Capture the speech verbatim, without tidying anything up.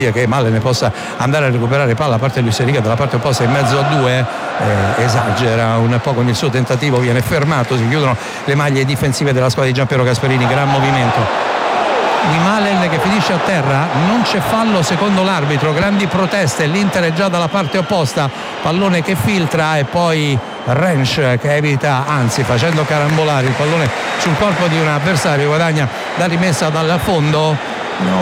che Male ne possa andare a recuperare palla a parte Luis Enrique dalla parte opposta in mezzo a due, eh, esagera un po' con il suo tentativo, viene fermato, si chiudono le maglie difensive della squadra di Gianpiero Gasperini. Gran movimento di Malen che finisce a terra, non c'è fallo secondo l'arbitro, grandi proteste, l'Inter è già dalla parte opposta, pallone che filtra e poi Rensch che evita, anzi facendo carambolare il pallone sul corpo di un avversario, guadagna la rimessa dal fondo.